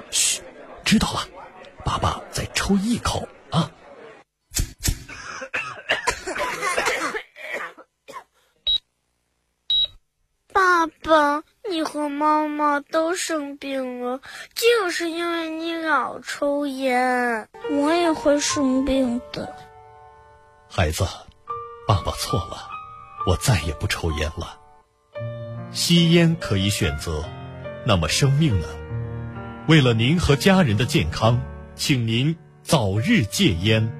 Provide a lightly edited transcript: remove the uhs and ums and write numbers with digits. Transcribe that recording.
嘘，知道了，爸爸再抽一口啊。 爸爸，你和妈妈都生病了，就是因为你老抽烟。我也会生病的。 孩子，爸爸错了，我再也不抽烟了。吸烟可以选择，那么生命呢？为了您和家人的健康，请您早日戒烟。